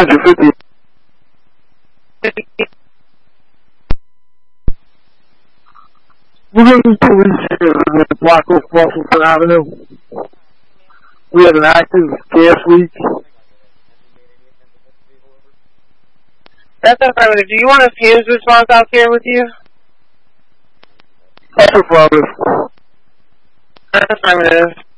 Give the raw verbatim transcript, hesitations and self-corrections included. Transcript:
fifty. We're going to police here at Block Oak Washington Avenue. We had an active gas leak. That's affirmative. Do you want a fuse response out here with you? That's affirmative. That's affirmative.